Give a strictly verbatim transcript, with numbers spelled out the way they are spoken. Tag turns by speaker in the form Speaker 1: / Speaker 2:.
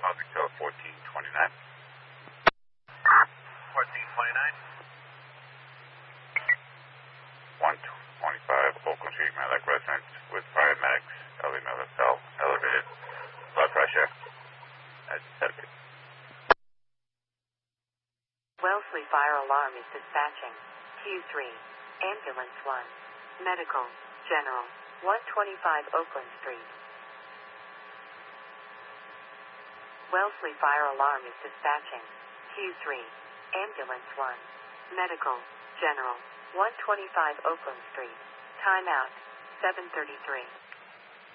Speaker 1: Public Tower fourteen twenty-nine.
Speaker 2: fourteen twenty-nine.
Speaker 1: one twenty-five Oakland Street, Malak Residence with paramedics, Ellie Miller cell, elevated blood pressure. That's seven.
Speaker 3: Wellesley Fire Alarm is dispatching. Q three. Ambulance one. Medical. General. one twenty-five Oakland Street. Wellesley Fire Alarm is dispatching. Q three. Ambulance one. Medical. General. one twenty-five Oakland Street. Timeout. seven thirty-three.